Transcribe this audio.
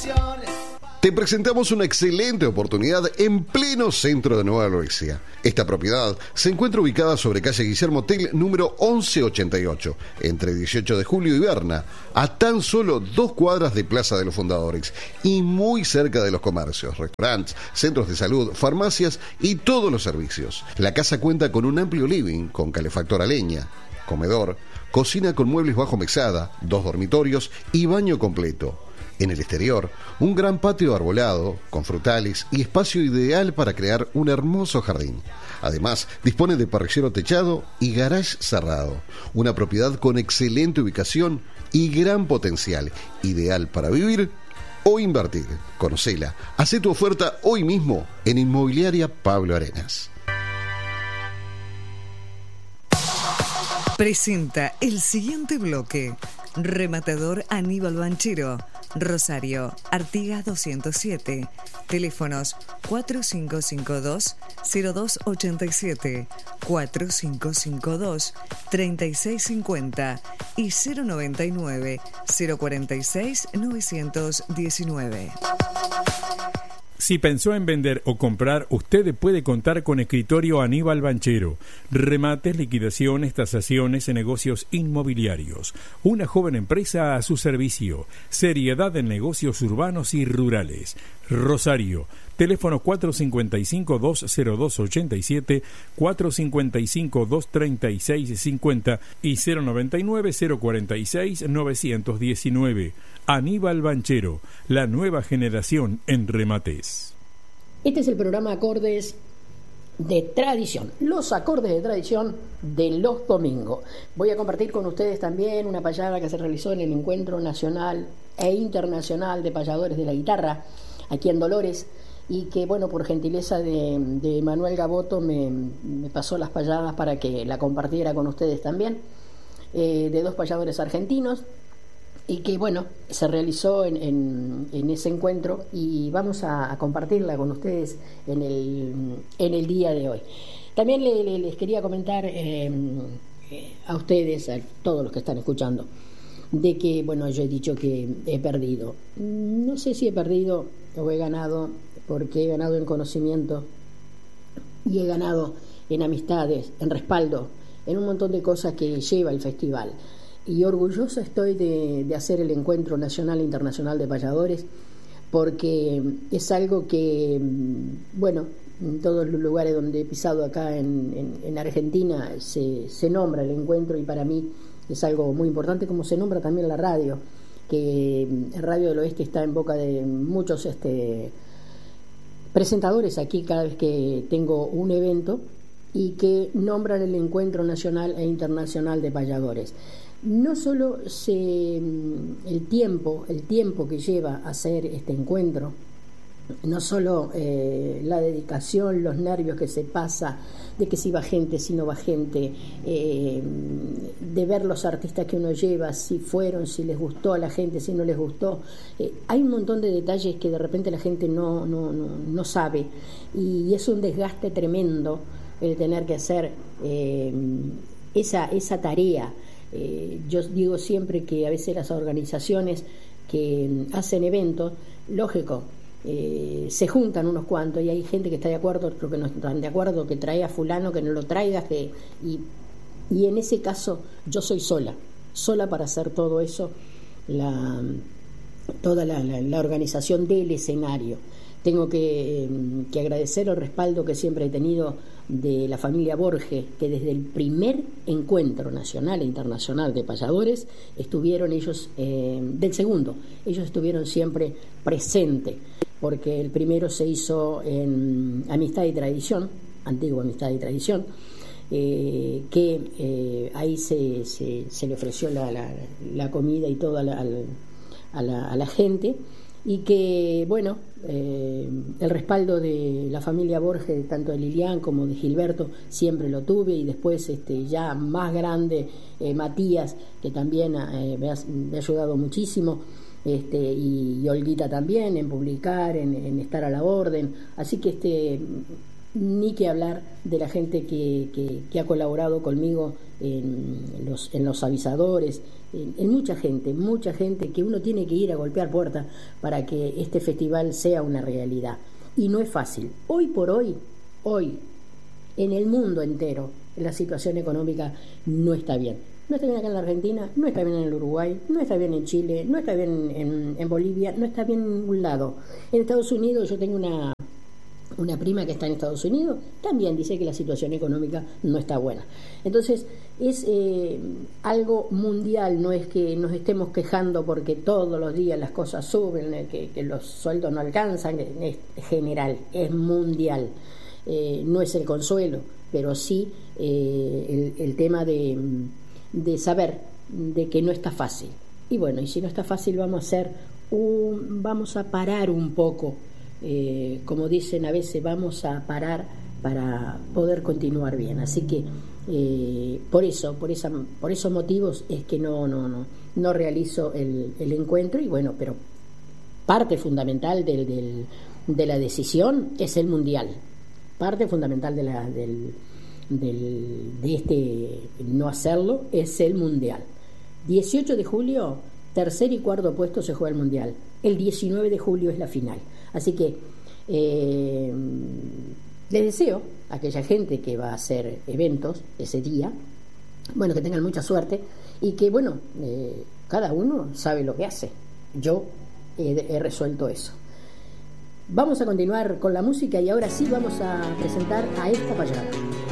Te presentamos una excelente oportunidad en pleno centro de Nueva Helvecia. Esta propiedad se encuentra ubicada sobre calle Guillermo Tell, número 1188, entre 18 de julio y Berna, a tan solo 2 cuadras de Plaza de los Fundadores y muy cerca de los comercios, restaurantes, centros de salud, farmacias y todos los servicios. La casa cuenta con un amplio living con calefactor a leña, comedor, cocina con muebles bajo mesada, 2 dormitorios y baño completo. En el exterior, un gran patio arbolado, con frutales y espacio ideal para crear un hermoso jardín. Además, dispone de parrillero techado y garage cerrado. Una propiedad con excelente ubicación y gran potencial, ideal para vivir o invertir. Conocela. Hacé tu oferta hoy mismo en Inmobiliaria Pablo Arenas. Presenta el siguiente bloque. Rematador Aníbal Banchero, Rosario, Artigas 207. Teléfonos 4552-0287, 4552-3650 y 099-046-919. Si pensó en vender o comprar, usted puede contar con Escritorio Aníbal Banchero. Remates, liquidaciones, tasaciones en negocios inmobiliarios. Una joven empresa a su servicio. Seriedad en negocios urbanos y rurales. Rosario. Teléfono 455-20287, 455-23650 y 099-046-919. Aníbal Banchero, la nueva generación en remates. Este es el programa Acordes de Tradición, los acordes de tradición de los domingos. Voy a compartir con ustedes también una payada que se realizó en el Encuentro Nacional e Internacional de Payadores de la Guitarra, aquí en Dolores, y que, bueno, por gentileza de Manuel Gaboto me pasó las payadas para que la compartiera con ustedes también, de 2 payadores argentinos, y que, bueno, se realizó en ese encuentro, y vamos a compartirla con ustedes en el día de hoy. También les quería comentar a ustedes, a todos los que están escuchando, de que, bueno, yo he dicho que he perdido. No sé si he perdido o he ganado, porque he ganado en conocimiento y he ganado en amistades, en respaldo, en un montón de cosas que lleva el festival. Y orgullosa estoy de hacer el Encuentro Nacional e Internacional de Payadores, porque es algo que, bueno, en todos los lugares donde he pisado acá en Argentina se nombra el encuentro, y para mí es algo muy importante, como se nombra también la radio, que Radio del Oeste está en boca de muchos presentadores aquí cada vez que tengo un evento, y que nombran el Encuentro Nacional e Internacional de Payadores. No solo el tiempo que lleva a hacer este encuentro, no solo la dedicación, los nervios que se pasa, de que si va gente, si no va gente, de ver los artistas que uno lleva, si fueron, si les gustó a la gente, si no les gustó. Hay un montón de detalles que de repente la gente no sabe, y es un desgaste tremendo el tener que hacer esa tarea. Yo digo siempre que a veces las organizaciones que hacen eventos, lógico, se juntan unos cuantos, y hay gente que está de acuerdo, otros que no están de acuerdo, que trae a fulano, que no lo traigas, y en ese caso yo soy sola para hacer todo eso, toda la organización del escenario. Tengo que agradecer el respaldo que siempre he tenido de la familia Borges, que desde el primer encuentro nacional e internacional de payadores estuvieron ellos, del segundo, ellos estuvieron siempre presentes, porque el primero se hizo en Amistad y Tradición, antigua Amistad y Tradición, que ahí se le ofreció la comida y todo a la gente, y que, bueno, el respaldo de la familia Borges, tanto de Lilian como de Gilberto, siempre lo tuve, y después ya más grande, Matías, que también me ha ayudado muchísimo, y Olguita también, en publicar, en estar a la orden. Así que Ni que hablar de la gente que ha colaborado conmigo en los avisadores, en mucha gente que uno tiene que ir a golpear puertas para que este festival sea una realidad. Y no es fácil. Hoy por hoy, en el mundo entero, la situación económica no está bien. No está bien acá en la Argentina, no está bien en el Uruguay, no está bien en Chile, no está bien en Bolivia, no está bien en ningún lado. En Estados Unidos, yo tengo una prima que está en Estados Unidos, también dice que la situación económica no está buena. Entonces, es algo mundial, no es que nos estemos quejando porque todos los días las cosas suben, que los sueldos no alcanzan, es general, es mundial. No es el consuelo, pero sí el tema de saber de que no está fácil. Y bueno, y si no está fácil, vamos a parar un poco. Como dicen a veces, vamos a parar para poder continuar bien. Así que por esos motivos es que no realizo el encuentro. Y bueno, pero parte fundamental de la decisión es el mundial. Parte fundamental de este no hacerlo es el mundial. 18 de julio, tercer y cuarto puesto se juega el mundial. El 19 de julio es la final. Así que les deseo a aquella gente que va a hacer eventos ese día, bueno, que tengan mucha suerte y que, bueno, cada uno sabe lo que hace. Yo he resuelto eso. Vamos a continuar con la música y ahora sí vamos a presentar a esta payada.